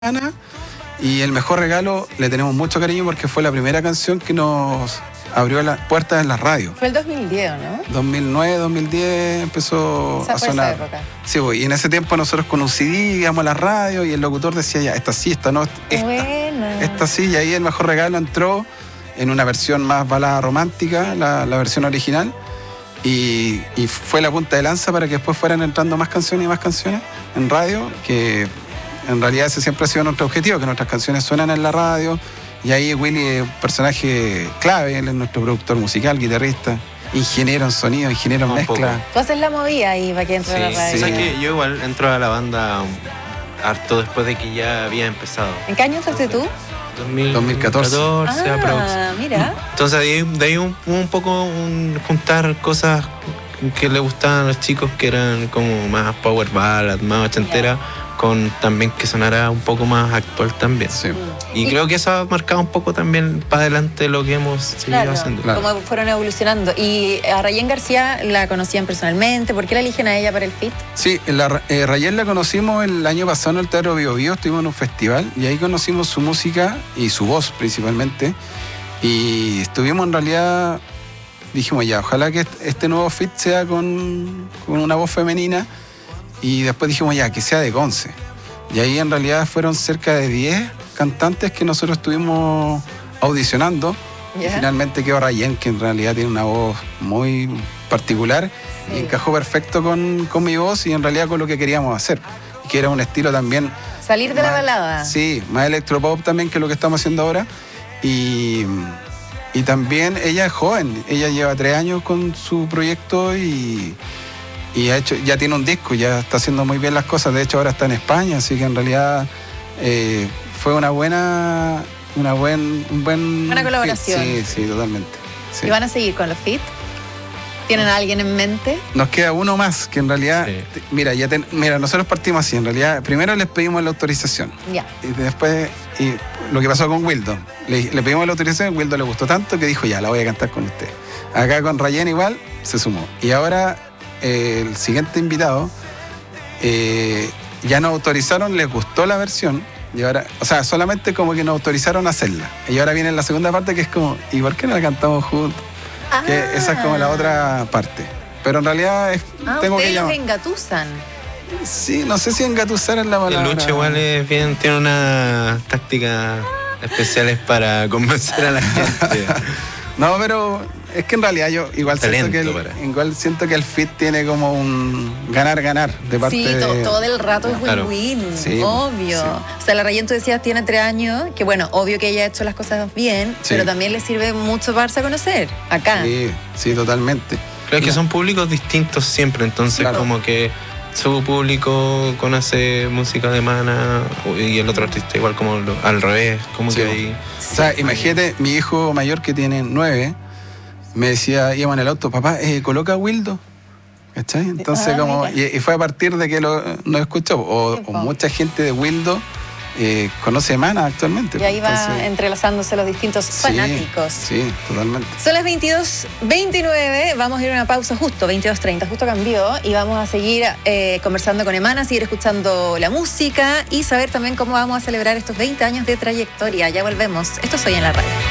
Y El Mejor Regalo le tenemos mucho cariño porque fue la primera canción que nos abrió las puertas en la radio. Fue el 2010, ¿no? 2009, 2010 empezó a sonar. Esa época. Sí, y en ese tiempo nosotros con un CD íbamos a la radio y el locutor decía ya, esta sí, esta no, esta sí, y ahí El Mejor Regalo entró en una versión más balada romántica, la versión original, y fue la punta de lanza para que después fueran entrando más canciones y más canciones en radio, que en realidad ese siempre ha sido nuestro objetivo, que nuestras canciones suenan en la radio, y ahí Willy es un personaje clave, él es nuestro productor musical, guitarrista, ingeniero en sonido, ingeniero en mezcla. Tú haces la movida ahí para que entre a la radio. O sea que yo igual entro a la banda harto después de que ya había empezado. ¿En qué año entraste tú? 2014. Mira. Entonces de ahí un poco juntar cosas que le gustaban a los chicos, que eran como más power ballad, más ochentera, con también que sonara un poco más actual también. Sí. Y creo que eso ha marcado un poco también para adelante lo que hemos seguido haciendo. Claro. Cómo fueron evolucionando. Y a Rayén García la conocían personalmente. ¿Por qué la eligen a ella para el feat? Sí, Rayén la conocimos el año pasado en el Teatro Bio Bio, estuvimos en un festival y ahí conocimos su música y su voz principalmente. Y estuvimos en realidad, dijimos ya, ojalá que este nuevo feat sea con una voz femenina. Y después dijimos ya, que sea de Conce. Y ahí en realidad fueron cerca de 10 cantantes que nosotros estuvimos audicionando. Y finalmente quedó Rayén, que en realidad tiene una voz muy particular. Sí. Y encajó perfecto con mi voz y en realidad con lo que queríamos hacer. Y que era un estilo también... Salir de la balada. Sí, más electropop también que lo que estamos haciendo ahora. Y también ella es joven. Ella lleva 3 años con su proyecto y ya tiene un disco, ya está haciendo muy bien las cosas. De hecho ahora está en España, así que en realidad fue una buena colaboración. Sí, totalmente. Sí. ¿Y van a seguir con los feat? ¿Tienen a alguien en mente? Nos queda uno más, que en realidad, mira, nosotros partimos así, en realidad, primero les pedimos la autorización. Ya. Y después, lo que pasó con Wildo, le pedimos la autorización, Wildo le gustó tanto que dijo, ya, la voy a cantar con usted. Acá con Rayén igual, se sumó. Y ahora el siguiente invitado, ya nos autorizaron, les gustó la versión, y ahora, o sea, solamente como que nos autorizaron a hacerla. Y ahora viene la segunda parte que es como, ¿y por qué no la cantamos juntos? Que esa es como la otra parte. Pero en realidad tengo que llamar. Ustedes engatusan. Sí, no sé si engatusar es la palabra. El Lucho igual tiene unas tácticas especiales para convencer a la gente. No, pero es que en realidad yo igual siento que el feat tiene como un ganar-ganar de parte de... todo el rato es win-win, sí, obvio. Sí. O sea, la Rayén, tú decías, tiene 3 años, que bueno, obvio que ella ha hecho las cosas bien, pero también le sirve mucho para darse a conocer, acá. Sí, totalmente. Creo que son públicos distintos siempre, entonces como que su público conoce música de Mana y el otro artista igual como al revés, como que ahí... O sea, imagínate, mi hijo mayor que tiene 9, me decía, íbamos en el auto, papá, coloca Wildo. ¿Cachai? Entonces y fue a partir de que nos escuchó, o mucha gente de Wildo conoce Mana actualmente. Y ahí va entrelazándose los distintos fanáticos. Sí, totalmente. Son las 22:29, vamos a ir a una pausa justo, 22:30, justo cambió, y vamos a seguir conversando con Emana, seguir escuchando la música y saber también cómo vamos a celebrar estos 20 años de trayectoria. Ya volvemos. Esto es Hoy en la Radio.